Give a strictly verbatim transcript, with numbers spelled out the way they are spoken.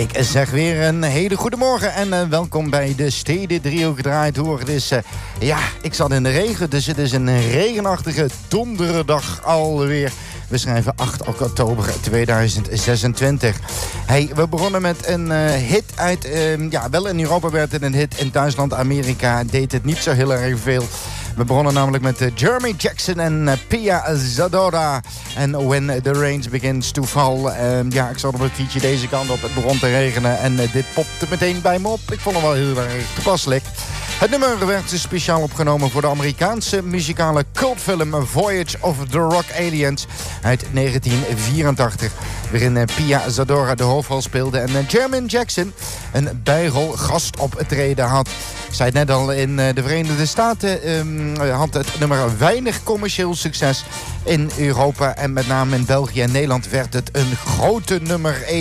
Ik zeg weer een hele goede morgen en uh, welkom bij de Steden Trio gedraaid hoor. Het is, uh, ja, ik zat in de regen, dus het is een regenachtige donderdag alweer. We schrijven acht oktober tweeduizend zesentwintig. Hey, we begonnen met een uh, hit uit... Uh, ja, wel in Europa werd het een hit. In Duitsland, Amerika deed het niet zo heel erg veel. We begonnen namelijk met uh, Jeremy Jackson en uh, Pia Zadora. En When the Rains Begins to Fall. Uh, ja, ik zat op het fietsje deze kant op. Het begon te regenen en uh, dit popte meteen bij me op. Ik vond het wel heel erg toepasselijk. Het nummer werd speciaal opgenomen voor de Amerikaanse muzikale cultfilm Voyage of the Rock Aliens uit negentien vierentachtig. Waarin uh, Pia Zadora de hoofdrol speelde en uh, Jeremy Jackson een bijrol gastoptreden had. Ik zei het net al, in uh, de Verenigde Staten um, had het nummer weinig commercieel succes. In Europa en met name in België en Nederland werd het een grote nummer één.